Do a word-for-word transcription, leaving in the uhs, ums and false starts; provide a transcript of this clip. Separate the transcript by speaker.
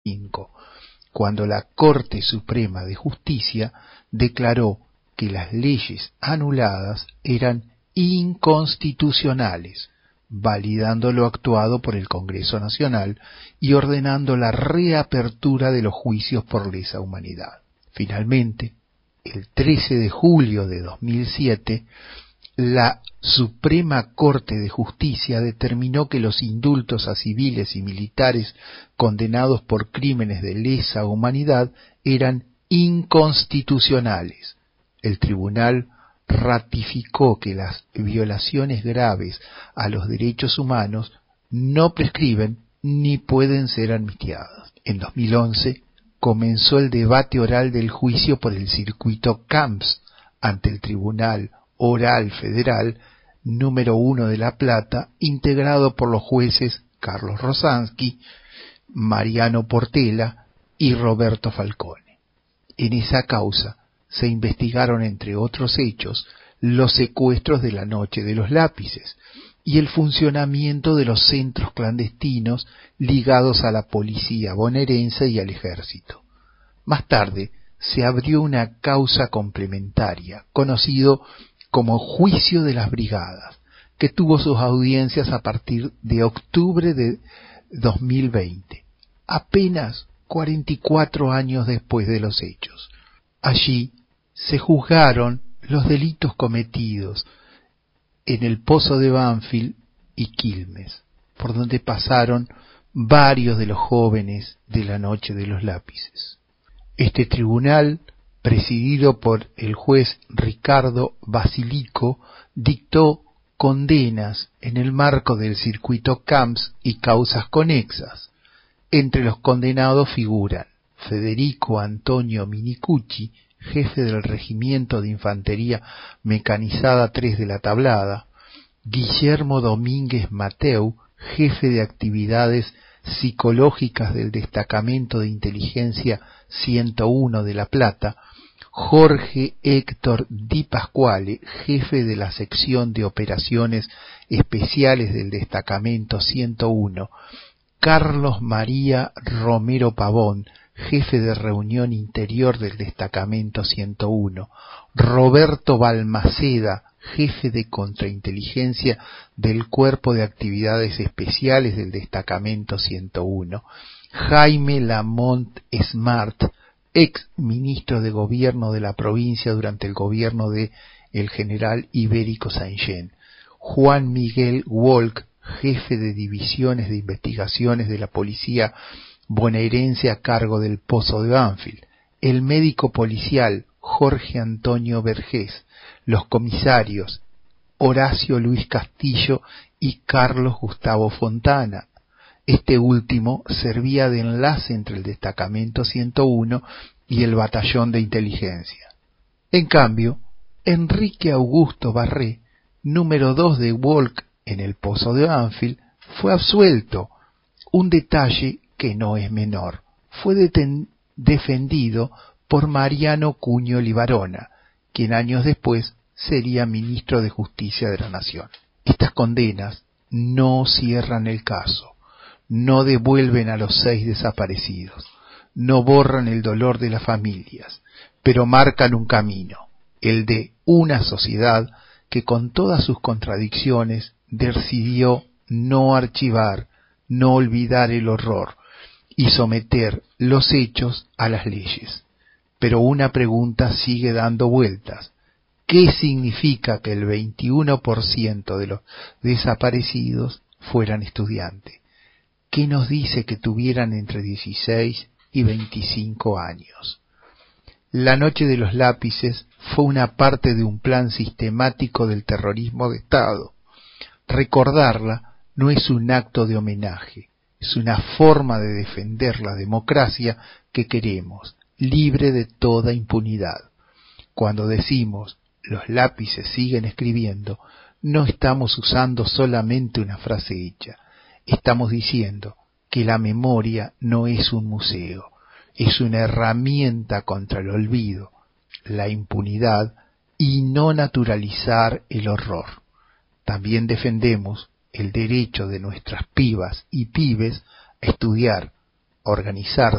Speaker 1: cinco, cuando la Corte Suprema de Justicia declaró que las leyes anuladas eran inconstitucionales, validando lo actuado por el Congreso Nacional y ordenando la reapertura de los juicios por lesa humanidad. Finalmente, el trece de julio de dos mil siete, la Suprema Corte de Justicia determinó que los indultos a civiles y militares condenados por crímenes de lesa humanidad eran inconstitucionales. El tribunal ratificó que las violaciones graves a los derechos humanos no prescriben ni pueden ser amnistiadas. En dos mil once comenzó el debate oral del juicio por el circuito Camps ante el Tribunal Oral Federal número uno de La Plata, integrado por los jueces Carlos Rosansky, Mariano Portela y Roberto Falcone. En esa causa se investigaron, entre otros hechos, los secuestros de la Noche de los Lápices y el funcionamiento de los centros clandestinos ligados a la policía bonaerense y al ejército. Más tarde se abrió una causa complementaria, conocido como Juicio de las Brigadas, que tuvo sus audiencias a partir de octubre de dos mil veinte, apenas cuarenta y cuatro años después de los hechos. Allí se juzgaron los delitos cometidos en el Pozo de Banfield y Quilmes, por donde pasaron varios de los jóvenes de la Noche de los Lápices. Este tribunal, presidido por el juez Ricardo Basilico, dictó condenas en el marco del circuito Camps y causas conexas. Entre los condenados figuran Federico Antonio Minicucci, jefe del Regimiento de Infantería Mecanizada tres de la Tablada; Guillermo Domínguez Mateu, jefe de actividades psicológicas del Destacamento de Inteligencia ciento uno de La Plata; Jorge Héctor Di Pasquale, jefe de la sección de operaciones especiales del Destacamento ciento uno; Carlos María Romero Pavón, jefe de reunión interior del Destacamento ciento uno; Roberto Balmaceda, jefe de contrainteligencia del Cuerpo de Actividades Especiales del Destacamento ciento uno; Jaime Lamont Smart, ex ministro de Gobierno de la provincia durante el gobierno de el general Ibérico Saint-Jean; Juan Miguel Wolk, jefe de divisiones de investigaciones de la policía bonaerense a cargo del Pozo de Banfield; el médico policial Jorge Antonio Vergés; los comisarios Horacio Luis Castillo y Carlos Gustavo Fontana. Este último servía de enlace entre el Destacamento ciento uno y el Batallón de Inteligencia. En cambio, Enrique Augusto Barré, número dos de Wolk en el Pozo de Banfield, fue absuelto. Un detalle que no es menor: fue deten- defendido por Mariano Cuño Libarona, quien años después sería ministro de Justicia de la Nación. Estas condenas no cierran el caso, no devuelven a los seis desaparecidos, no borran el dolor de las familias, pero marcan un camino, el de una sociedad que, con todas sus contradicciones, decidió no archivar, no olvidar el horror y someter los hechos a las leyes. Pero una pregunta sigue dando vueltas: ¿qué significa que el veintiuno por ciento de los desaparecidos fueran estudiantes? ¿Qué nos dice que tuvieran entre dieciséis y veinticinco años? La Noche de los Lápices fue una parte de un plan sistemático del terrorismo de Estado. Recordarla no es un acto de homenaje, es una forma de defender la democracia que queremos, libre de toda impunidad. Cuando decimos "los lápices siguen escribiendo", no estamos usando solamente una frase hecha, estamos diciendo que la memoria no es un museo, es una herramienta contra el olvido, la impunidad y no naturalizar el horror. También defendemos el derecho de nuestras pibas y pibes a estudiar, a organizar